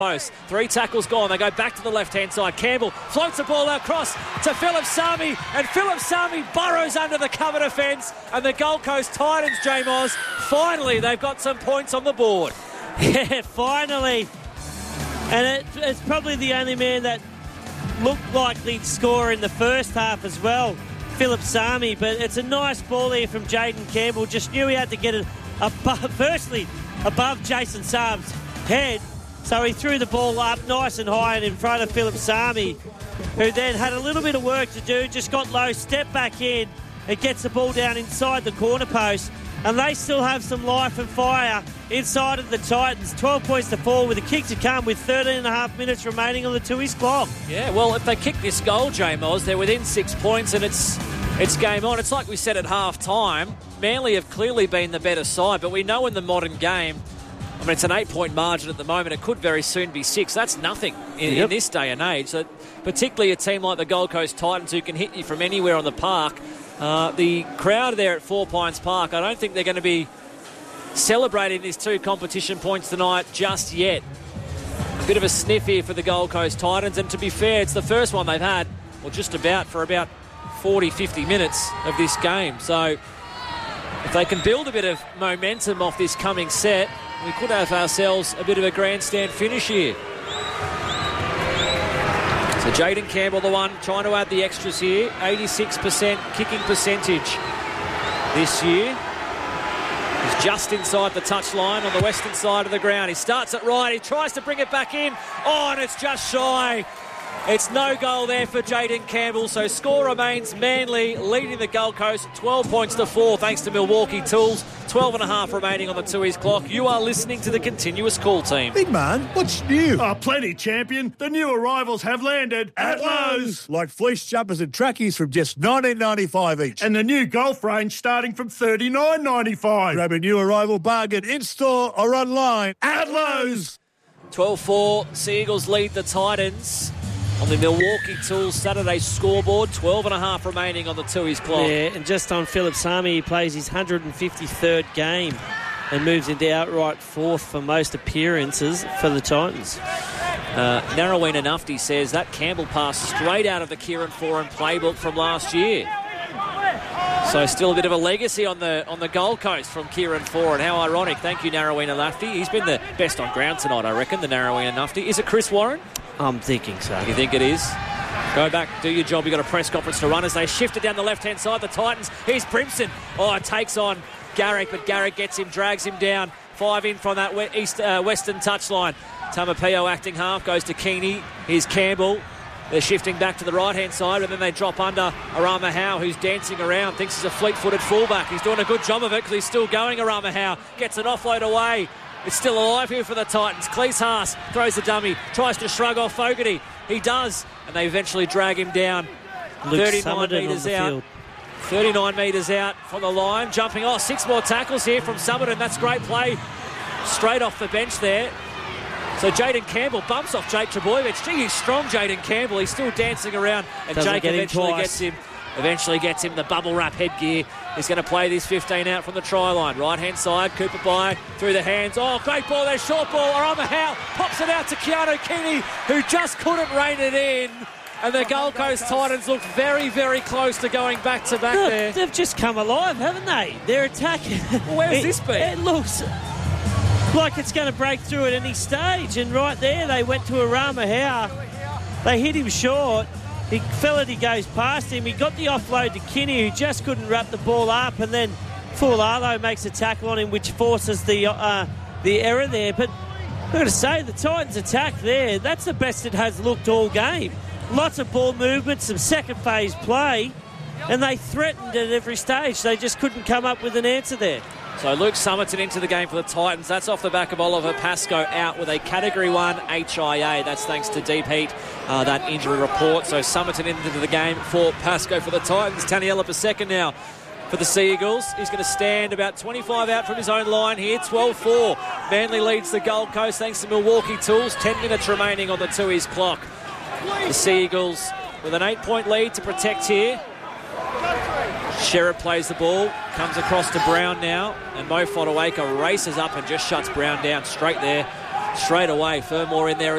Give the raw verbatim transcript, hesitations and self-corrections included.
Post. Three tackles gone. They go back to the left-hand side. Campbell floats the ball across to Philip Sami, and Philip Sami burrows under the cover defence, and the Gold Coast Titans, J Moz, finally they've got some points on the board. Yeah, finally. And it, it's probably the only man that looked like he'd score in the first half as well, Philip Sami, but it's a nice ball here from Jaden Campbell. Just knew he had to get it above, firstly above Jason Saab's head. So he threw the ball up nice and high and in front of Philip Sami, who then had a little bit of work to do, just got low, stepped back in, and gets the ball down inside the corner post. And they still have some life and fire inside of the Titans. twelve points to four with a kick to come with thirteen and a half minutes remaining on the Tooheys clock. Yeah, well, if they kick this goal, J Moz, they're within six points and it's it's game on. It's like we said at half-time. Manly have clearly been the better side, but we know in the modern game, I mean, it's an eight-point margin at the moment. It could very soon be six. That's nothing in, yep. in this day and age. So particularly a team like the Gold Coast Titans who can hit you from anywhere on the park. Uh, the crowd there at Four Pines Park, I don't think they're going to be celebrating these two competition points tonight just yet. A bit of a sniff here for the Gold Coast Titans. And to be fair, it's the first one they've had, or just about, for about forty, fifty minutes of this game. So if they can build a bit of momentum off this coming set, we could have ourselves a bit of a grandstand finish here. So Jaden Campbell, the one trying to add the extras here. eighty-six percent kicking percentage this year. He's just inside the touchline on the western side of the ground. He starts it right. He tries to bring it back in. Oh, and it's just shy. It's no goal there for Jaden Campbell. So score remains Manly leading the Gold Coast twelve points to four thanks to Milwaukee Tools. twelve and a half remaining on the Tooheys clock. You are listening to the Continuous Call team. Big man, what's new? Oh, plenty, champion. The new arrivals have landed at, at Lowe's. Like fleece jumpers and trackies from just nineteen ninety-five each. And the new golf range starting from thirty-nine ninety-five. Grab a new arrival bargain in-store or online at, at Lowe's. twelve four, Seagulls lead the Titans on the Milwaukee Tools Saturday scoreboard. twelve and a half remaining on the Tooheys clock. Yeah, and just on Philip Sami, he plays his one hundred fifty-third game and moves into outright fourth for most appearances for the Titans. Uh, Narrowena Nufty says that Campbell passed straight out of the Kieran Foran playbook from last year. So still a bit of a legacy on the on the Gold Coast from Kieran Foran. How ironic. Thank you, Narrowena Nufty. He's been the best on ground tonight, I reckon, the Narrowena Nufty. Is it Chris Warren? I'm thinking so. You think it is? Go back, do your job. You've got a press conference to run as they shift it down the left-hand side. The Titans, here's Brimson. Oh, it takes on Garrick, but Garrick gets him, drags him down. Five in from that east uh, western touchline. Tamapio acting half, goes to Keeney. Here's Campbell. They're shifting back to the right-hand side, and then they drop under Arama Howe, who's dancing around, thinks he's a fleet-footed fullback. He's doing a good job of it because he's still going, Arama Howe. Gets an offload away. It's still alive here for the Titans. Cleese Haas throws the dummy, tries to shrug off Fogarty. He does, and they eventually drag him down. Luke thirty-nine metres out. Field. thirty-nine metres out from the line. Jumping, oh, six more tackles here from Summerton. That's great play. Straight off the bench there. So Jaden Campbell bumps off Jake Trebojevic. Gee, he's strong, Jaden Campbell. He's still dancing around, and Doesn't Jake get eventually gets him. Eventually gets him the bubble wrap headgear. He's going to play this fifteen out from the try line. Right-hand side, Cooper by through the hands. Oh, great ball there, short ball. Arama Howe pops it out to Keanu Keeney, who just couldn't rein it in. And the Gold Coast Titans look very, very close to going back-to-back Look, there. They've just come alive, haven't they? They're attacking. Well, where's it, this been? It looks like it's going to break through at any stage. And right there, they went to Arama Howe. They hit him short. He felt he goes past him. He got the offload to Kinney, who just couldn't wrap the ball up, and then Fualalo makes a tackle on him, which forces the uh, the error there. But I've got to say, the Titans' attack there, that's the best it has looked all game. Lots of ball movement, some second phase play, and they threatened at every stage. They just couldn't come up with an answer there. So Luke Summerton into the game for the Titans. That's off the back of Oliver Pascoe out with a Category one H I A. That's thanks to Deep Heat, uh, that injury report. So Summerton into the game for Pascoe for the Titans. Taniela per second now for the Seagulls. He's going to stand about twenty-five out from his own line here. twelve four. Manly leads the Gold Coast thanks to Milwaukee Tools. ten minutes remaining on the Tooheys clock. The Seagulls with an eight-point lead to protect here. Sherrod plays the ball, comes across to Brown now, and Mo Fotuaika races up and just shuts Brown down straight there. straight away. Fermor in there